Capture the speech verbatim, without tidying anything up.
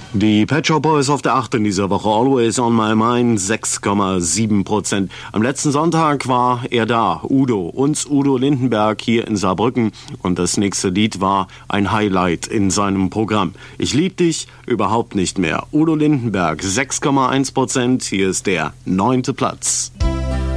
Die Pet Shop Boys auf der acht in dieser Woche. Always on my mind, sechs Komma sieben Prozent. Am letzten Sonntag war er da, Udo, uns Udo Lindenberg hier in Saarbrücken. Und das nächste Lied war ein Highlight in seinem Programm. Ich lieb dich überhaupt nicht mehr. Udo Lindenberg, sechs Komma eins Prozent. Hier ist der neunte Platz.